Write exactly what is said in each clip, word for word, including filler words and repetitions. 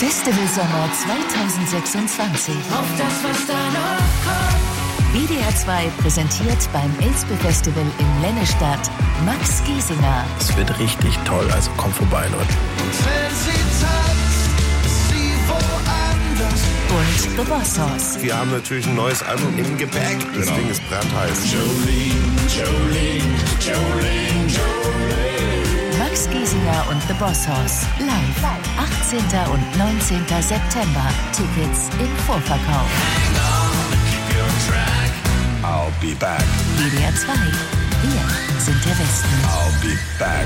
Festival Sommer zwanzig sechsundzwanzig. Auf das, was da noch kommt. W D R zwei präsentiert beim Elspe Festival in Lennestadt Max Giesinger. Es wird richtig toll, also kommt vorbei, Leute. Und wenn sie tanzt, ist sie woanders. Und The Boss Hoss. Wir haben natürlich ein neues Album im Gepäck. Das Genau. Ding ist brandheiß. Jolene, Jolene, Jolene, Jolene. Max Giesinger und The Boss Hoss. Live. achtzehnten und neunzehnten September. Tickets im Vorverkauf. Hang on, keep your track. I'll be back. W D R zwei. Wir sind der Westen. I'll be back.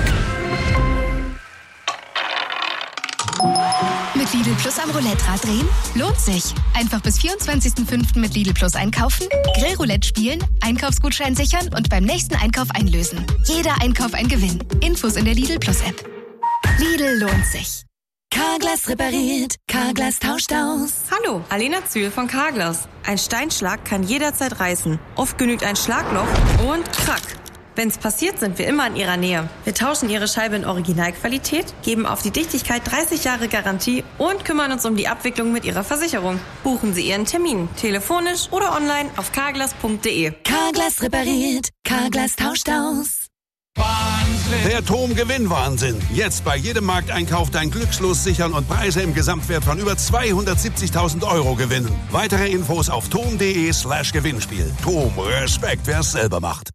Mit Lidl Plus am Roulette-Rad drehen? Lohnt sich. Einfach bis vierundzwanzigsten fünften mit Lidl Plus einkaufen, Grillroulette spielen, Einkaufsgutschein sichern und beim nächsten Einkauf einlösen. Jeder Einkauf ein Gewinn. Infos in der Lidl Plus App. Lidl lohnt sich. Carglass repariert. Carglass tauscht aus. Hallo, Alena Zühl von Carglass. Ein Steinschlag kann jederzeit reißen. Oft genügt ein Schlagloch und krack. Wenn's passiert, sind wir immer in Ihrer Nähe. Wir tauschen Ihre Scheibe in Originalqualität, geben auf die Dichtigkeit dreißig Jahre Garantie und kümmern uns um die Abwicklung mit Ihrer Versicherung. Buchen Sie Ihren Termin, telefonisch oder online auf carglass punkt de. Carglass repariert. Carglass tauscht aus. Der Tom-Gewinn-Wahnsinn. Jetzt bei jedem Markteinkauf dein Glückslos sichern und Preise im Gesamtwert von über zweihundertsiebzigtausend Euro gewinnen. Weitere Infos auf tom.de slash Gewinnspiel. Tom, Respekt, wer es selber macht.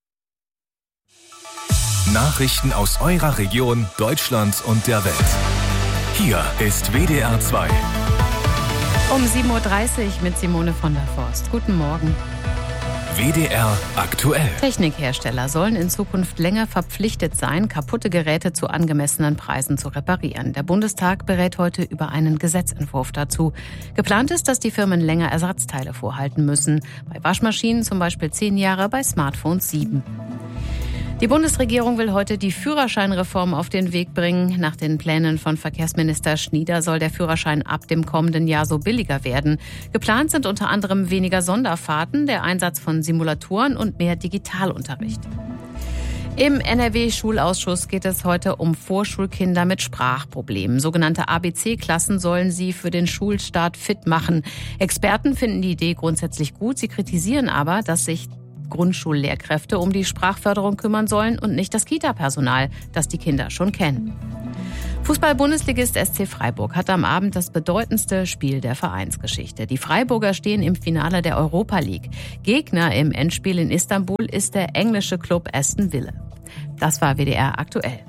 Nachrichten aus eurer Region, Deutschland und der Welt. Hier ist W D R zwei. Um sieben Uhr dreißig mit Simone von der Forst. Guten Morgen. W D R aktuell. Technikhersteller sollen in Zukunft länger verpflichtet sein, kaputte Geräte zu angemessenen Preisen zu reparieren. Der Bundestag berät heute über einen Gesetzentwurf dazu. Geplant ist, dass die Firmen länger Ersatzteile vorhalten müssen. Bei Waschmaschinen zum Beispiel zehn Jahre, bei Smartphones sieben. Die Bundesregierung will heute die Führerscheinreform auf den Weg bringen. Nach den Plänen von Verkehrsminister Schnieder soll der Führerschein ab dem kommenden Jahr so billiger werden. Geplant sind unter anderem weniger Sonderfahrten, der Einsatz von Simulatoren und mehr Digitalunterricht. Im N R W-Schulausschuss geht es heute um Vorschulkinder mit Sprachproblemen. Sogenannte A B C-Klassen sollen sie für den Schulstart fit machen. Experten finden die Idee grundsätzlich gut. Sie kritisieren aber, dass sich Grundschullehrkräfte um die Sprachförderung kümmern sollen und nicht das Kita-Personal, das die Kinder schon kennen. Fußball-Bundesligist S C Freiburg hat am Abend das bedeutendste Spiel der Vereinsgeschichte. Die Freiburger stehen im Finale der Europa League. Gegner im Endspiel in Istanbul ist der englische Club Aston Villa. Das war W D R aktuell.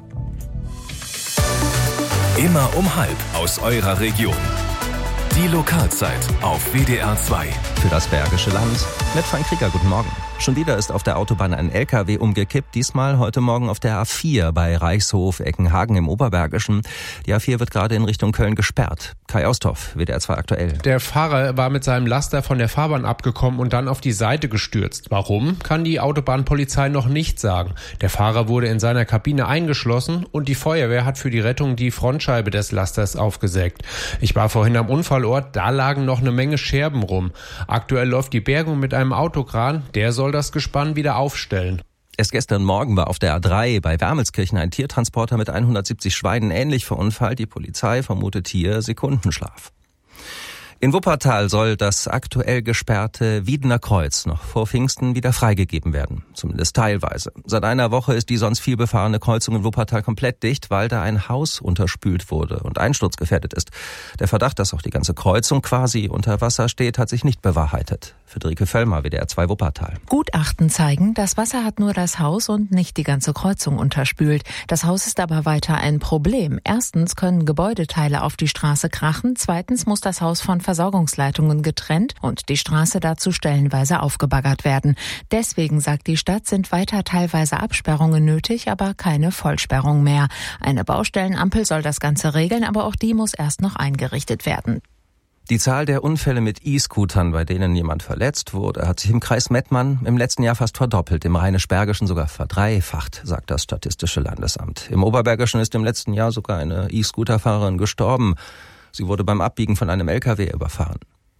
Immer um halb aus eurer Region. Die Lokalzeit auf W D R zwei. Für das Bergische Land mit Frank Krieger. Guten Morgen. Schon wieder ist auf der Autobahn ein L K W umgekippt, diesmal heute Morgen auf der A vier bei Reichshof Eckenhagen im Oberbergischen. Die A vier wird gerade in Richtung Köln gesperrt. Kai Osthoff, W D R zwei aktuell. Der Fahrer war mit seinem Laster von der Fahrbahn abgekommen und dann auf die Seite gestürzt. Warum, kann die Autobahnpolizei noch nicht sagen. Der Fahrer wurde in seiner Kabine eingeschlossen und die Feuerwehr hat für die Rettung die Frontscheibe des Lasters aufgesägt. Ich war vorhin am Unfallort, da lagen noch eine Menge Scherben rum. Aktuell läuft die Bergung mit einem Autokran, der soll das Gespann wieder aufstellen. Erst gestern Morgen war auf der A drei bei Wermelskirchen ein Tiertransporter mit hundertsiebzig Schweinen ähnlich verunfallt. Die Polizei vermutet hier Sekundenschlaf. In Wuppertal soll das aktuell gesperrte Wiedener Kreuz noch vor Pfingsten wieder freigegeben werden, zumindest teilweise. Seit einer Woche ist die sonst viel befahrene Kreuzung in Wuppertal komplett dicht, weil da ein Haus unterspült wurde und einsturzgefährdet ist. Der Verdacht, dass auch die ganze Kreuzung quasi unter Wasser steht, hat sich nicht bewahrheitet. Friederike Völlmer, W D R zwei Wuppertal. Gutachten zeigen, das Wasser hat nur das Haus und nicht die ganze Kreuzung unterspült. Das Haus ist aber weiter ein Problem. Erstens können Gebäudeteile auf die Straße krachen. Zweitens muss das Haus von Versorgungsleitungen getrennt und die Straße dazu stellenweise aufgebaggert werden. Deswegen, sagt die Stadt, sind weiter teilweise Absperrungen nötig, aber keine Vollsperrung mehr. Eine Baustellenampel soll das Ganze regeln, aber auch die muss erst noch eingerichtet werden. Die Zahl der Unfälle mit E-Scootern, bei denen jemand verletzt wurde, hat sich im Kreis Mettmann im letzten Jahr fast verdoppelt, im Rheinisch-Bergischen sogar verdreifacht, sagt das Statistische Landesamt. Im Oberbergischen ist im letzten Jahr sogar eine E-Scooterfahrerin gestorben. Sie wurde beim Abbiegen von einem L K W überfahren.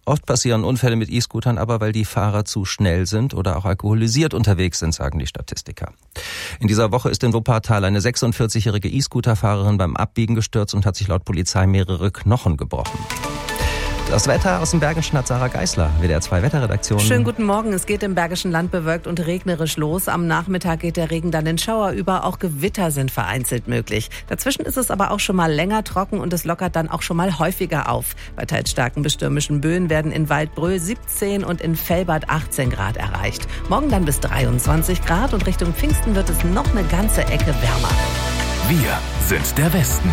Oft passieren Unfälle mit E-Scootern aber, weil die Fahrer zu schnell sind oder auch alkoholisiert unterwegs sind, sagen die Statistiker. In dieser Woche ist in Wuppertal eine sechsundvierzigjährige E-Scooter-Fahrerin beim Abbiegen gestürzt und hat sich laut Polizei mehrere Knochen gebrochen. Das Wetter aus dem Bergischen hat Sarah Geisler, W D R zwei Wetterredaktion. Schönen guten Morgen. Es geht im Bergischen Land bewölkt und regnerisch los. Am Nachmittag geht der Regen dann in Schauer über. Auch Gewitter sind vereinzelt möglich. Dazwischen ist es aber auch schon mal länger trocken und es lockert dann auch schon mal häufiger auf. Bei teils starken bis stürmischen Böen werden in Waldbröl siebzehn und in Velbert achtzehn Grad erreicht. Morgen dann bis dreiundzwanzig Grad und Richtung Pfingsten wird es noch eine ganze Ecke wärmer. Wir sind der Westen.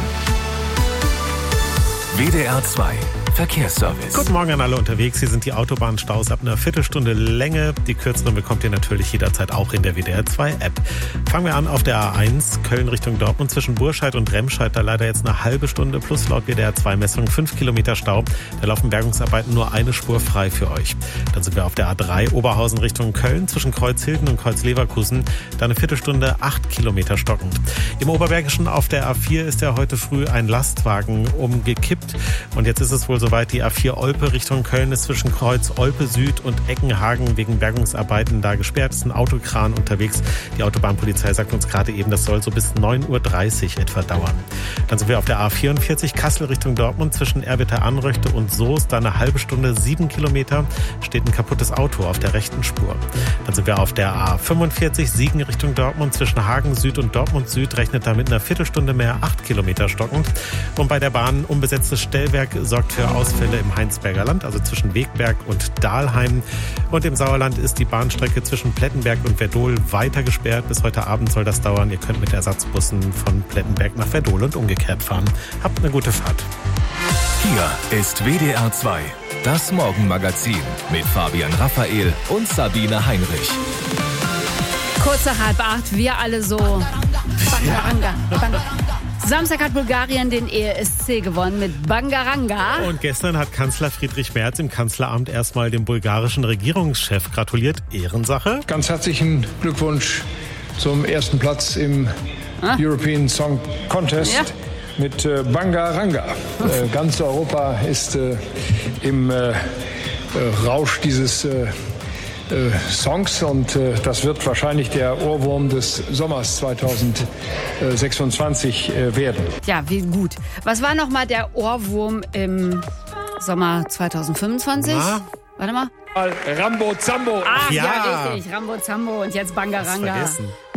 W D R zwei Verkehrsservice. Guten Morgen an alle unterwegs. Hier sind die Autobahnstaus ab einer Viertelstunde Länge. Die kürzeren bekommt ihr natürlich jederzeit auch in der W D R zwei App. Fangen wir an auf der A eins, Köln Richtung Dortmund zwischen Burscheid und Remscheid. Da leider jetzt eine halbe Stunde plus laut W D R zwei Messung fünf Kilometer Stau. Da laufen Bergungsarbeiten nur eine Spur frei für euch. Dann sind wir auf der A drei, Oberhausen Richtung Köln zwischen Kreuzhilden und Kreuzleverkusen. Da eine Viertelstunde acht Kilometer stockend. Im Oberbergischen auf der A vier ist ja heute früh ein Lastwagen umgekippt. Und jetzt ist es wohl soweit, die A vier Olpe Richtung Köln ist zwischen Kreuz Olpe Süd und Eckenhagen wegen Bergungsarbeiten da gesperrt. Es ist ein Autokran unterwegs. Die Autobahnpolizei sagt uns gerade eben, das soll so bis neun Uhr dreißig etwa dauern. Dann sind wir auf der A vierundvierzig, Kassel Richtung Dortmund zwischen Erwitter-Anröchte und Soest. Da eine halbe Stunde, sieben Kilometer, steht ein kaputtes Auto auf der rechten Spur. Dann sind wir auf der A fünfundvierzig, Siegen Richtung Dortmund zwischen Hagen Süd und Dortmund Süd. Rechnet da mit einer Viertelstunde mehr, acht Kilometer stockend. Und bei der Bahn unbesetztes Stellwerk sorgt für Ausfälle im Heinsberger Land, also zwischen Wegberg und Dahlheim. Und im Sauerland ist die Bahnstrecke zwischen Plettenberg und Werdohl weiter gesperrt. Bis heute Abend soll das dauern. Ihr könnt mit Ersatzbussen von Plettenberg nach Werdohl und umgekehrt fahren. Habt eine gute Fahrt. Hier ist W D R zwei, das Morgenmagazin mit Fabian Raphael und Sabine Heinrich. Kurze halb acht, wir alle so. Bangaranga. Bang. Samstag hat Bulgarien den E S C gewonnen mit Bangaranga. Und gestern hat Kanzler Friedrich Merz im Kanzleramt erstmal dem bulgarischen Regierungschef gratuliert. Ehrensache. Ganz herzlichen Glückwunsch zum ersten Platz im ah. European Song Contest. Ja. Mit äh, Bangaranga. äh, ganz Europa ist äh, im äh, äh, Rausch dieses äh, äh, Songs und äh, das wird wahrscheinlich der Ohrwurm des Sommers zweitausendsechsundzwanzig äh, werden. Ja, wie gut. Was war nochmal der Ohrwurm im Sommer zweitausendfünfundzwanzig? Na? Warte mal. Rambo Zambo. Ach ja. ja, richtig. Rambo Zambo und jetzt Bangaranga.